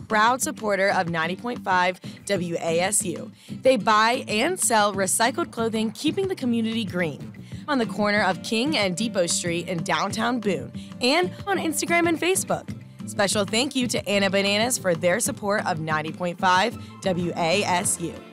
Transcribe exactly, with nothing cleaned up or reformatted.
proud supporter of ninety point five W A S U. They buy and sell recycled clothing, keeping the community green. On the corner of King and Depot Street in downtown Boone, and on Instagram and Facebook. Special thank you to Anna Bananas for their support of ninety point five W A S U.